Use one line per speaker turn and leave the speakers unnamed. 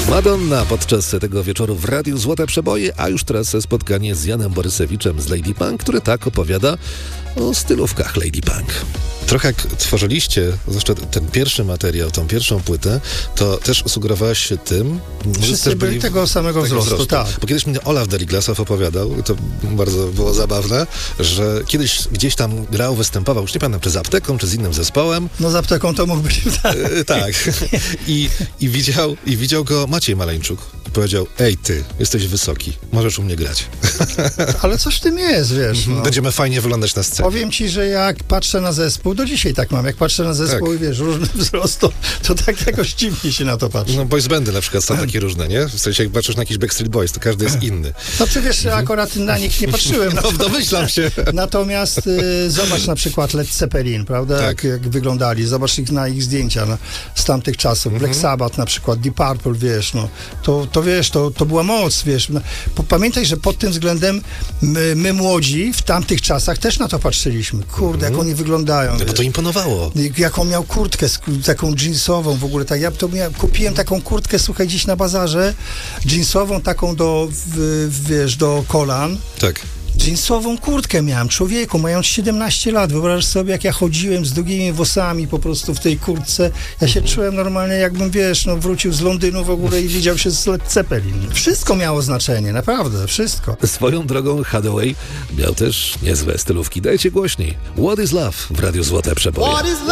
Madonna podczas tego wieczoru w Radiu Złote Przeboje, a już teraz spotkanie z Janem Borysewiczem z Lady Punk, który tak opowiada o stylówkach Lady Punk. Trochę jak tworzyliście, zwłaszcza ten pierwszy materiał, tą pierwszą płytę, to też sugerowałeś się tym, że
Wszyscy
też
byli tego samego wzrostu, tak.
Bo kiedyś mi Olaf Deriglasow opowiadał, to bardzo było zabawne, że kiedyś gdzieś tam grał, występował, już nie pamiętam, czy z Apteką, czy z innym zespołem.
No z Apteką to mógł być, tak.
Tak. I widział go Maciej Maleńczuk i powiedział: ej ty, jesteś wysoki, możesz u mnie grać.
Ale coś w tym jest, wiesz. No.
Będziemy fajnie wyglądać na scenie.
Powiem ci, że jak patrzę na zespół, do dzisiaj tak mam, jak patrzę na zespół
Tak.
i wiesz, różny wzrost, to tak jakoś dziwnie się na to patrzy.
No boys bandy na przykład są takie różne, nie? W sensie jak patrzysz na jakiś Backstreet Boys, to każdy jest inny.
No ty wiesz, akurat na nich nie patrzyłem.
No domyślam się.
Natomiast zobacz na przykład Led Zeppelin, prawda?
Tak.
Jak wyglądali. Zobacz na ich zdjęcia z tamtych czasów. Black Sabbath na przykład, Deep Purple, wiesz, no. To wiesz, to była moc, wiesz. No, pamiętaj, że pod tym względem my młodzi w tamtych czasach też na to patrzyliśmy. Kurde, jak oni wyglądają.
No bo to imponowało.
Jaką miał kurtkę, taką jeansową w ogóle. Tak, kupiłem taką kurtkę, słuchaj, dziś na bazarze, jeansową taką wiesz, do kolan.
Tak.
Jeansową kurtkę miałem, człowieku, mając 17 lat. Wyobraź sobie, jak ja chodziłem z długimi włosami po prostu w tej kurtce. Ja się czułem normalnie, jakbym, wiesz, no, wrócił z Londynu w ogóle i widział się z Led Zeppelin. Wszystko miało znaczenie, naprawdę, wszystko.
Swoją drogą Hathaway miał też niezłe stylówki. Dajcie głośniej. What is Love w Radiu Złote Przeboje.